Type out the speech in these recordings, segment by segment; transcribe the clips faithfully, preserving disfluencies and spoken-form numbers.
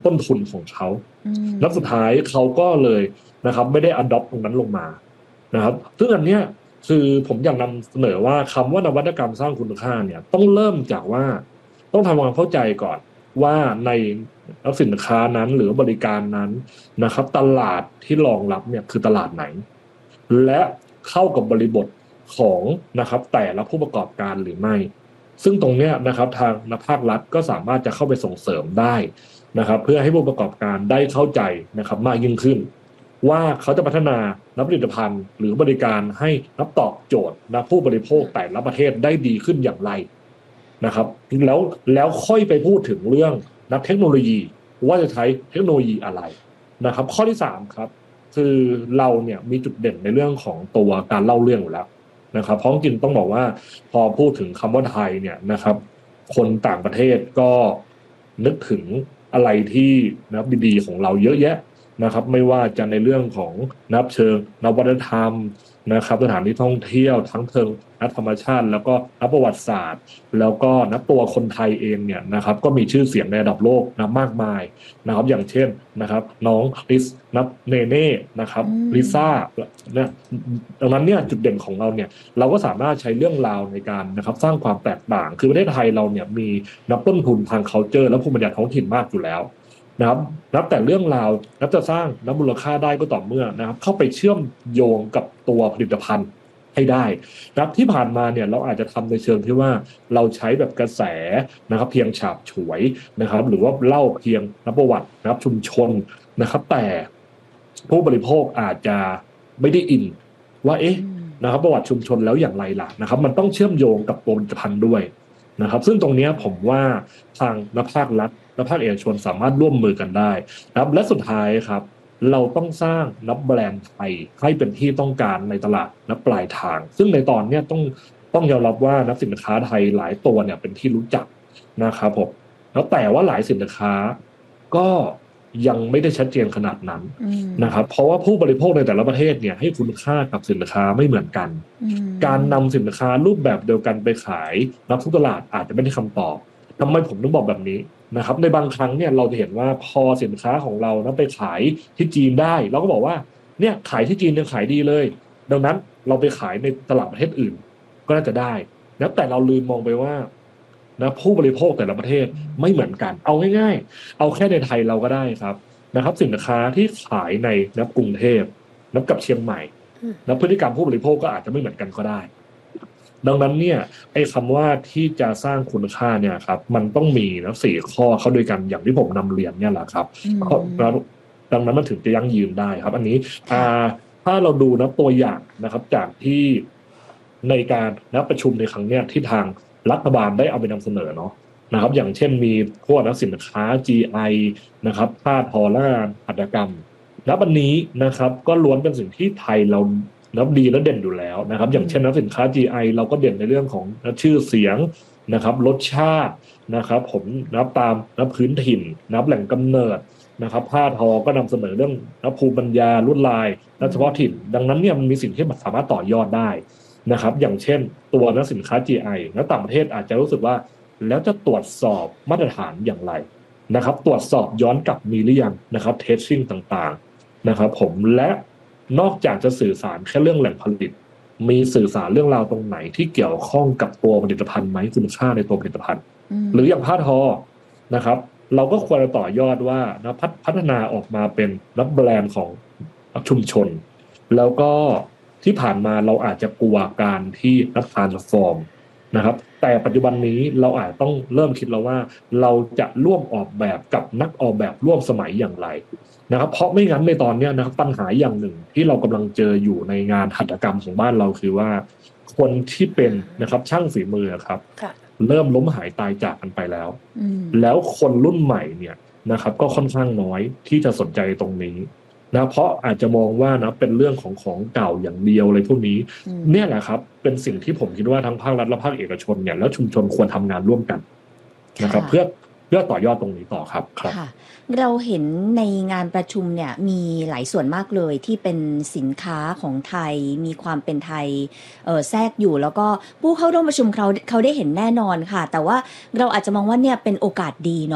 ต้นทุนของเขาแล้วสุดท้ายเขาก็เลยนะครับไม่ได้ adopt ตรงนั้นลงมานะครับซึ่งอันเนี้ยคือผมอยากนำเสนอว่าคำว่านวัตกรรมสร้างคุณค่าเนี่ยต้องเริ่มจากว่าต้องทำความเข้าใจก่อนว่าในสินค้านั้นหรือบริการนั้นนะครับตลาดที่รองรับเนี่ยคือตลาดไหนและเข้ากับบริบทของนะครับแต่ละผู้ประกอบการหรือไม่ซึ่งตรงเนี้ยนะครับทางภาครัฐก็สามารถจะเข้าไปส่งเสริมได้นะครับเพื่อให้ผู้ประกอบการได้เข้าใจนะครับมากยิ่งขึ้นว่าเขาจะพัฒนาผลิตภัณฑ์หรือบริการให้รับตอบโจทย์นะผู้บริโภคแต่ละประเทศได้ดีขึ้นอย่างไรนะครับแล้วแล้วค่อยไปพูดถึงเรื่องนักเทคโนโลยีว่าจะใช้เทคโนโลยีอะไรนะครับข้อที่สามครับคือเราเนี่ยมีจุดเด่นในเรื่องของตัวการเล่าเรื่องอยู่แล้วนะครับเพราะจริงต้องบอกว่าพอพูดถึงคำว่าไทยเนี่ยนะครับคนต่างประเทศก็นึกถึงอะไรที่นะครับดีๆของเราเยอะแยะนะครับไม่ว่าจะในเรื่องของนับเชิงนวัฒนธรรมนะครับสถานที่ท่องเที่ยวทั้งเชิงนักธรรมชาติแล้วก็นักประวัติศาสตร์แล้วก็นับตัวคนไทยเองเนี่ยนะครับก็มีชื่อเสียงในระดับโลกนะมากมายนะครับอย่างเช่นนะครับน้องลิซนับเนเน่นะครับลิซ่าเนี่ยดังนั้นเนี่ยจุดเด่นของเราเนี่ยเราก็สามารถใช้เรื่องราวในการนะครับสร้างความแตกต่างคือประเทศไทยเราเนี่ยมีนับต้นทุนทาง culture และภูมิปัญญาท้องถิ่นมากอยู่แล้วนะครับนับแต่เรื่องราวนับจะสร้างนับมูลค่าได้ก็ต่อเมื่อนะครับเข้าไปเชื่อมโยงกับตัวผลิตภัณฑ์ให้ได้นะครับที่ผ่านมาเนี่ยเราอาจจะทำในเชิงที่ว่าเราใช้แบบกระแสนะครับเพียงฉาบฉวยนะครับหรือว่าเล่าเพียงนับประวัตินะครับชุมชนนะครับแต่ผู้บริโภคอาจจะไม่ได้อินว่าเอ๊ะนะครับประวัติชุมชนแล้วอย่างไรล่ะนะครับมันต้องเชื่อมโยงกับตัวผลิตภัณฑ์ด้วยนะครับซึ่งตรงนี้ผมว่าทางนักภาครัฐและภาคเอกชนสามารถร่วมมือกันได้นะครับและสุดท้ายครับเราต้องสร้างนับแบรนด์ไทยให้เป็นที่ต้องการในตลาดนับปลายทางซึ่งในตอนนี้ต้องต้องยอมรับว่านับสินค้าไทยหลายตัวเนี่ยเป็นที่รู้จักนะครับผมแล้วแต่ว่าหลายสินค้าก็ยังไม่ได้ชัดเจนขนาดนั้นนะครับเพราะว่าผู้บริโภคในแต่ละประเทศเนี่ยให้คุณค่ากับสินค้าไม่เหมือนกันการนำสินค้ารูปแบบเดียวกันไปขายนับทุกตลาดอาจจะไม่ได้คำตอบทำไมผมต้องบอกแบบนี้นะครับในบางครั้งเนี่ยเราจะเห็นว่าพอสินค้าของเรานะไปขายที่จีนได้เราก็บอกว่าเนี่ยขายที่จีนยังขายดีเลยดังนั้นเราไปขายในตลาดประเทศอื่นก็น่าจะได้นะแต่เราลืมมองไปว่านะผู้บริโภคแต่ละประเทศไม่เหมือนกันเอาง่ายๆเอาแค่ในไทยเราก็ได้ครับนะครับสินค้าที่ขายในนับกรุงเทพนับกับเชียงใหม่นะพฤติกรรมผู้บริโภคก็อาจจะไม่เหมือนกันก็ได้ดังนั้นเนี่ยไอ้คำว่าที่จะสร้างคุณค่าเนี่ยครับมันต้องมีนะสี่ข้อเข้าด้วยกันอย่างที่ผมนำเรียนเนี่ยแหละครับดังนั้นมันถึงจะยั่งยืนได้ครับอันนี้ถ้าเราดูนะตัวอย่างนะครับจากที่ในการนัดประชุมในครั้งเนี้ยที่ทางรัฐบาลได้เอาไปนำเสนอเนาะนะครับอย่างเช่นมีพวกนักสินค้า จี ไอ นะครับผ้าทอและงานหัตถกรรมและวันนี้นะครับก็ล้วนเป็นสิ่งที่ไทยเรานับดีและเด่นอยู่แล้วนะครับอย่างเช่นนักสินค้า จี ไอ เราก็เด่นในเรื่องของชื่อเสียงนะครับรสชาตินะครับผมนับตามนับพื้นถิ่นนับแหล่งกำเนิดนะครับผ้าทอก็นำเสนอเรื่องนับภูมิปัญญาลวดลายและเฉพาะถิ่นดังนั้นเนี่ยมันมีสิ่งที่มันสามารถต่อยอดได้นะครับอย่างเช่นตัวนักสินค้า จี ไอ และต่างประเทศอาจจะรู้สึกว่าแล้วจะตรวจสอบมาตรฐานอย่างไรนะครับตรวจสอบย้อนกลับมีหรือยังนะครับเทสติ้งต่างๆนะครับผมและนอกจากจะสื่อสารแค่เรื่องแหล่งผลิตมีสื่อสารเรื่องราวตรงไหนที่เกี่ยวข้องกับตัวผลิตภัณฑ์ไหมคุณค่าในตัวผลิตภัณฑ์หรืออย่างผ้าทอนะครับเราก็ควรจะต่อยอดว่านะพัฒนาออกมาเป็นรับแบรนด์ของชุมชนแล้วก็ที่ผ่านมาเราอาจจะกลัวการที่นักทรานส์ฟอร์มนะครับแต่ปัจจุบันนี้เราอาจต้องเริ่มคิดแล้วว่าเราจะร่วมออกแบบกับนักออกแบบร่วมสมัยอย่างไรนะครับเพราะไม่งั้นในตอนนี้นะครับปัญหาอย่างหนึ่งที่เรากำลังเจออยู่ในงานหัตถกรรมของบ้านเราคือว่าคนที่เป็นนะครับช่างฝีมือครับเริ่มล้มหายตายจากกันไปแล้วแล้วคนรุ่นใหม่เนี่ยนะครับก็ค่อนข้างน้อยที่จะสนใจตรงนี้นะเพราะอาจจะมองว่านะเป็นเรื่องของของเก่าอย่างเดียวอะไรพวกนี้เนี่ยแหละครับเป็นสิ่งที่ผมคิดว่าทั้งภาครัฐและภาคเอกชนเนี่ยแล้วชุมชนควรทำงานร่วมกันนะครับเพื่อเพื่อต่อยอดตรงนี้ต่อครับครับเราเห็นในงานประชุมเนี่ยมีหลายส่วนมากเลยที่เป็นสินค้าของไทยมีความเป็นไทยเอ่อแทรกอยู่แล้วก็ผู้เข้าร่วมประชุมเขาเขาได้เห็นแน่นอนค่ะแต่ว่าเราอาจจะมองว่าเนี่ยเป็นโอกาสดีเนาะ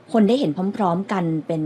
คนได้เห็นพร้อมๆกันเป็น